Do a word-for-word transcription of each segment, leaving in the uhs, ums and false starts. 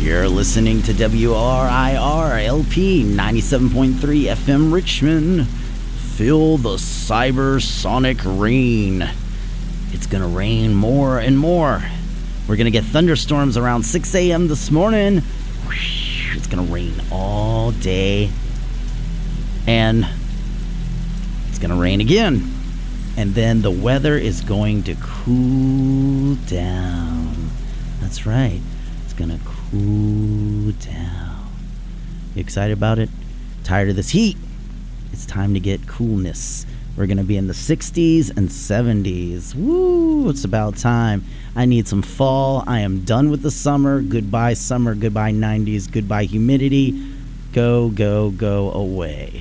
You're listening to W R I R L P ninety-seven point three F M Richmond. Feel the cybersonic rain. It's gonna rain more and more. We're gonna get thunderstorms around six a.m. this morning. It's gonna rain all day. And it's gonna rain again. And then the weather is going to cool down. That's right. It's gonna cool down. You excited about it? Tired of this heat? It's time to get coolness. We're gonna be in the sixties and seventies. Woo! It's about time. I need some fall. I am done with the summer. Goodbye summer. Goodbye nineties. Goodbye humidity. Go, go, go away.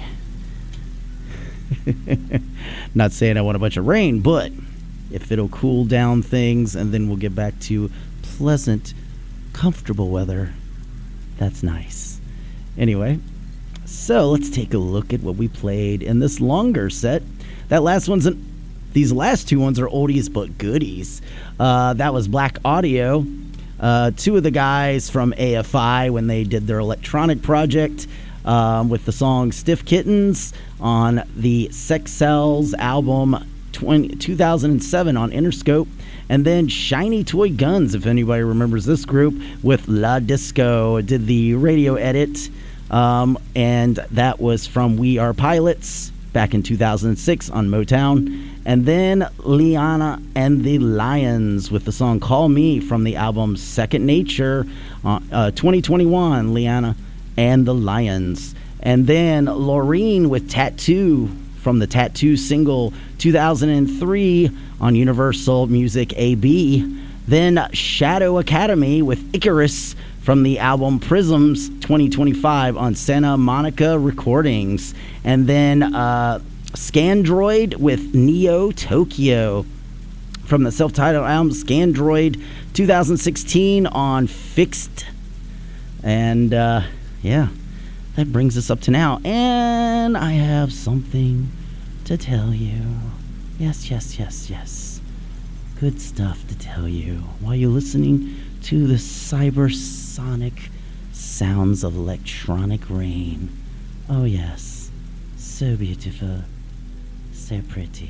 Not saying I want a bunch of rain, but if it'll cool down things and then we'll get back to pleasant, comfortable weather, that's nice. Anyway, so let's take a look at what we played in this longer set. That last one's an, these last two ones are oldies but goodies. Uh, that was Black Audio. Uh, two of the guys from A F I when they did their electronic project. Um, with the song Stiff Kittens on the Sex Cells album twenty, two thousand seven on Interscope. And then Shiny Toy Guns, if anybody remembers this group, with La Disco, did the radio edit. Um, and that was from We Are Pilots back in two thousand six on Motown. And then Liana and the Lions with the song Call Me from the album Second Nature, uh, uh, twenty twenty-one, Liana and the Lions. And then Laureen with Tattoo from the Tattoo single two thousand three on Universal Music A B. Then Shadow Academy with Icarus from the album Prisms twenty twenty-five on Santa Monica Recordings. And then uh, Scandroid with Neo Tokyo from the self-titled album Scandroid two thousand sixteen on Fixed. And uh yeah, that brings us up to now. And I have something to tell you. Yes, yes, yes, yes. Good stuff to tell you while you're listening to the cybersonic sounds of electronic rain. Oh, yes. So beautiful. So pretty.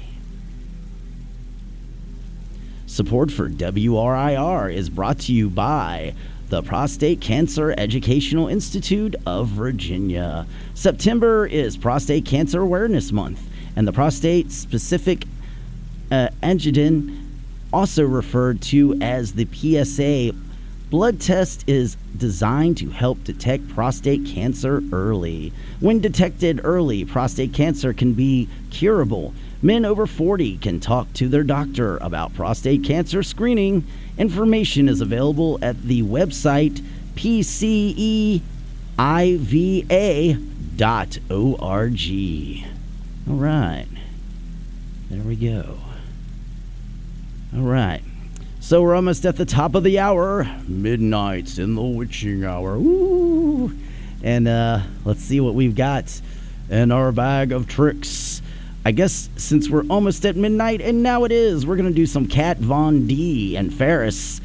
Support for W R I R is brought to you by the Prostate Cancer Educational Institute of Virginia. September is Prostate Cancer Awareness Month, and the prostate-specific uh, antigen, also referred to as the P S A blood test, is designed to help detect prostate cancer early. When detected early, prostate cancer can be curable. Men over forty can talk to their doctor about prostate cancer screening. Information is available at the website P C E I V A dot org. All right. There we go. All right. So we're almost at the top of the hour. Midnight's in the witching hour. Woo! And uh, let's see what we've got in our bag of tricks. I guess since we're almost at midnight, and now it is, we're going to do some Kat Von D and Ferris.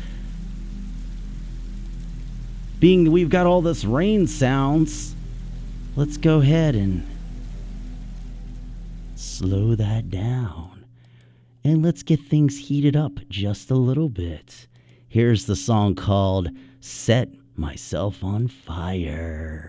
Being that we've got all this rain sounds, let's go ahead and slow that down. And let's get things heated up just a little bit. Here's the song called Set Myself on Fire.